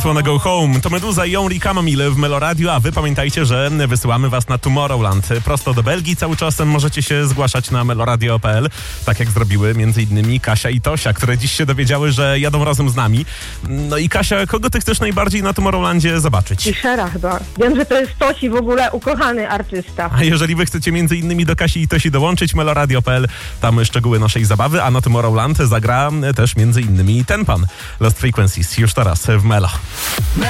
Wanna Go Home to Meduza i Only Chamomile w Meloradio, a wy pamiętajcie, że wysyłamy was na Tomorrowland. Prosto do Belgii cały czasem możecie się zgłaszać na meloradio.pl, tak jak zrobiły m.in. Kasia i Tosia, które dziś się dowiedziały, że jadą razem z nami. No i Kasia, kogo ty chcesz najbardziej na Tomorrowlandzie zobaczyć? Fischera chyba. Wiem, że to jest Tosi w ogóle ukochany artysta. A jeżeli wy chcecie m.in. do Kasi i Tosi dołączyć, meloradio.pl, tam szczegóły naszej zabawy, a na Tomorrowland zagra też m.in. ten pan. Lost Frequencies już teraz w Melo.